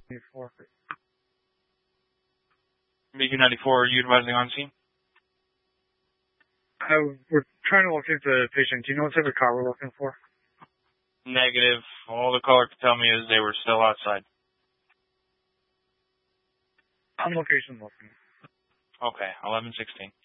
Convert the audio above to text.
94. BQ-94, are you advising on scene? We're trying to locate the patient. Do you know what type of car we're looking for? Negative. All the caller could tell me is they were still outside. On location looking. Okay, 1116.